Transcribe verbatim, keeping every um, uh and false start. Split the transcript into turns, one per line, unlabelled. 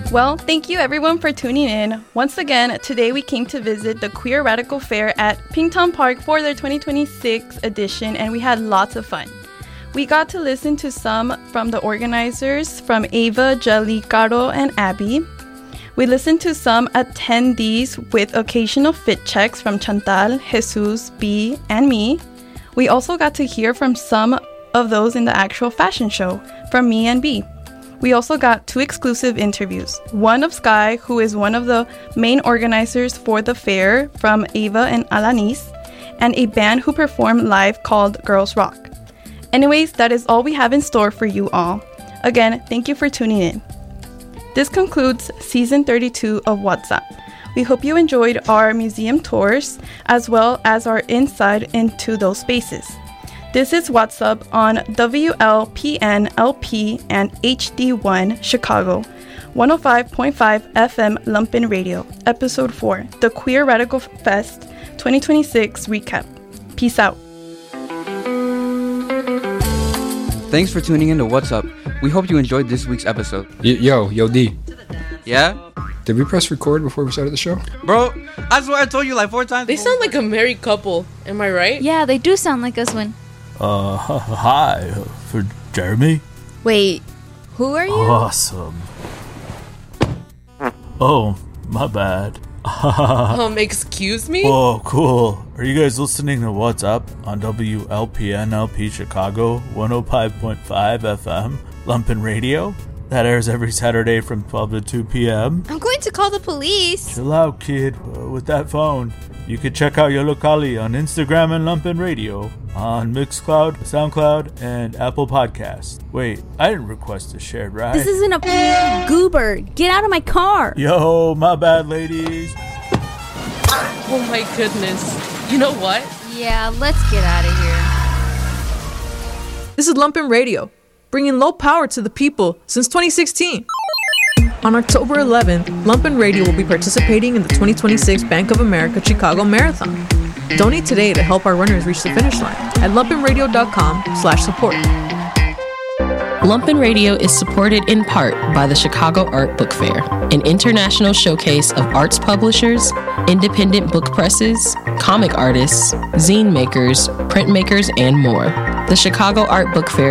Well, thank you everyone for tuning in. Once again, today we came to visit the Queer Radical Fair at Pington Park for their twenty twenty-six edition, and we had lots of fun. We got to listen to some from the organizers, from Ava, Jelly, Caro, and Abby. We listened to some attendees with occasional fit checks from Chantal, Jesus, B, and me. We also got to hear from some of those in the actual fashion show, from me and B. We also got two exclusive interviews, one of Sky, who is one of the main organizers for the fair, from Ava and Alanis, and a band who performed live called Girls Rock. Anyways, that is all we have in store for you all. Again, thank you for tuning in. This concludes season thirty-two of What's Up. We hope you enjoyed our museum tours, as well as our insight into those spaces. This is What's Up on W L P N L P and H D one Chicago, one oh five point five F M Lumpen Radio, Episode four, the Queer Radical Fest twenty twenty-six Recap. Peace out.
Thanks for tuning in to What's Up. We hope you enjoyed this week's episode.
Y- yo, yo, D.
Yeah?
Did we press record before we started the show?
Bro, I swear I told you like four times.
They sound like a married couple. Am I right?
Yeah, they do sound like us when...
Uh, hi, for Jeremy.
Wait, who are you?
Awesome. Oh, my bad.
um, excuse me?
Oh, cool. Are you guys listening to What's Up on W L P N L P Chicago, one oh five point five F M, Lumpen Radio? That airs every Saturday from twelve to two p.m.
I'm going to call the police.
Chill out, kid, uh, with that phone. You can check out Yolokali on Instagram and Lumpen Radio, on Mixcloud, SoundCloud, and Apple Podcasts. Wait, I didn't request a shared ride.
This isn't a goober. Get out of my car.
Yo, my bad, ladies.
Oh my goodness. You know what?
Yeah, let's get out of here.
This is Lumpen Radio, bringing low power to the people since twenty sixteen. On October eleventh, Lumpen Radio will be participating in the twenty twenty-six Bank of America Chicago Marathon. Donate today to help our runners reach the finish line at lumpenradio.com slash support.
Lumpen Radio is supported in part by the Chicago Art Book Fair, an international showcase of arts publishers, independent book presses, comic artists, zine makers, printmakers, and more. The Chicago Art Book Fair